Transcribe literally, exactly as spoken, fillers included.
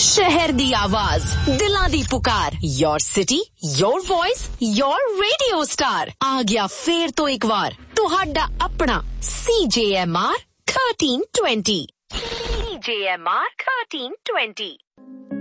शहर दी आवाज, दिलां दी पुकार, your city, your voice, your radio star. आ गया फेर तो एक बार तुहाडा अपना C J M R thirteen twenty। C J M R thirteen twenty।